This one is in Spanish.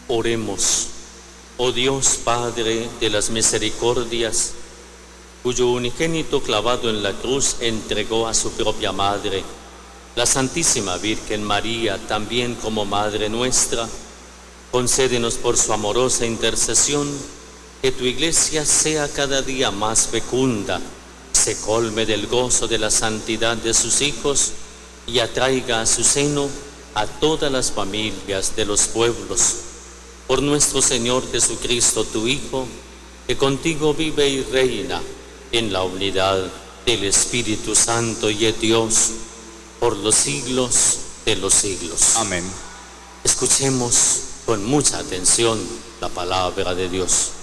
Oremos. Oh Dios Padre de las misericordias, cuyo unigénito clavado en la cruz entregó a su propia madre, la Santísima Virgen María, también como Madre nuestra, concédenos por su amorosa intercesión que tu Iglesia sea cada día más fecunda, se colme del gozo de la santidad de sus hijos y atraiga a su seno a todas las familias de los pueblos. Por nuestro Señor Jesucristo, tu Hijo, que contigo vive y reina en la unidad del Espíritu Santo y es Dios por los siglos de los siglos. Amén. Escuchemos con mucha atención la palabra de Dios.